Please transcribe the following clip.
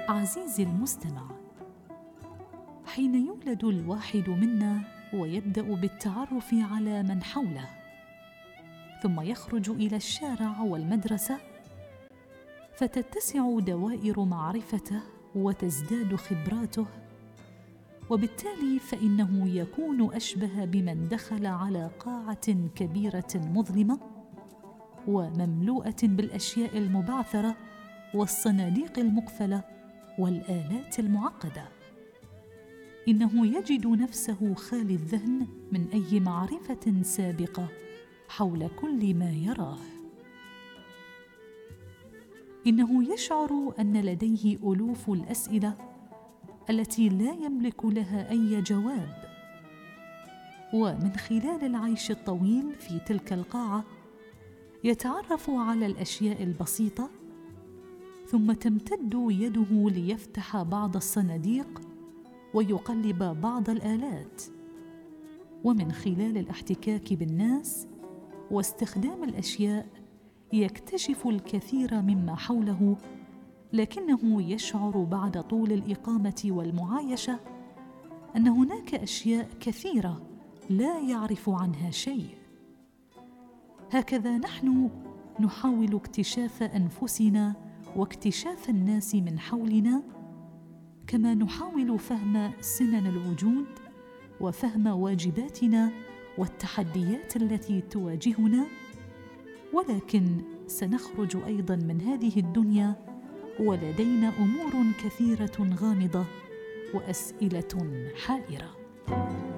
عزيزي المستمع، حين يولد الواحد منا ويبدأ بالتعرف على من حوله، ثم يخرج إلى الشارع والمدرسة، فتتسع دوائر معرفته وتزداد خبراته، وبالتالي فإنه يكون أشبه بمن دخل على قاعة كبيرة مظلمة ومملوءة بالأشياء المبعثرة والصناديق المقفلة والآلات المعقدة. إنه يجد نفسه خالي الذهن من أي معرفة سابقة حول كل ما يراه. إنه يشعر أن لديه ألوف الأسئلة التي لا يملك لها أي جواب، ومن خلال العيش الطويل في تلك القاعة يتعرف على الأشياء البسيطة، ثم تمتد يده ليفتح بعض الصناديق ويقلب بعض الآلات، ومن خلال الاحتكاك بالناس واستخدام الأشياء يكتشف الكثير مما حوله، لكنه يشعر بعد طول الإقامة والمعايشة أن هناك أشياء كثيرة لا يعرف عنها شيء. هكذا نحن نحاول اكتشاف أنفسنا واكتشاف الناس من حولنا، كما نحاول فهم سنن الوجود وفهم واجباتنا والتحديات التي تواجهنا، ولكن سنخرج أيضاً من هذه الدنيا ولدينا أمور كثيرة غامضة وأسئلة حائرة.